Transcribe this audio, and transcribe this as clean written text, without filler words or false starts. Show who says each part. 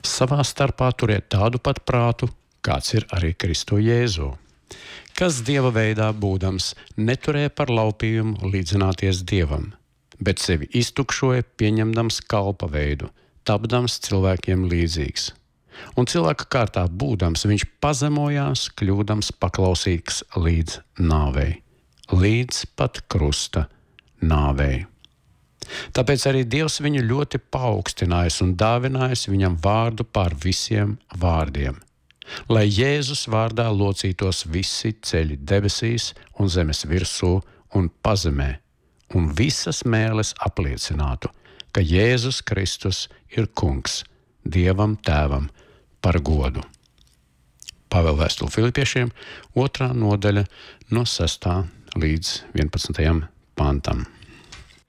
Speaker 1: Savā starpā turiet tādu pat prātu, kāds ir arī Kristu Jēzu, kas Dieva veidā būdams neturēja par laupījumu līdzināties Dievam, bet sevi iztukšoja, pieņemdams kalpa veidu, tapdams cilvēkiem līdzīgs. Un cilvēka kārtā būdams, viņš pazemojās, kļūdams paklausīgs līdz nāvei, līdz pat krusta nāvei. Tāpēc arī Dievs viņu ļoti paaugstinājis un dāvinājis viņam vārdu pār visiem vārdiem, lai Jēzus vārdā locītos visi ceļi debesīs un zemes virsū un pazemē, un visas mēles apliecinātu, ka Jēzus Kristus ir kungs, Dievam Tēvam par godu. Pāvela vēstule Filipiešiem, 2. nodaļa no 6. līdz 11. pantam.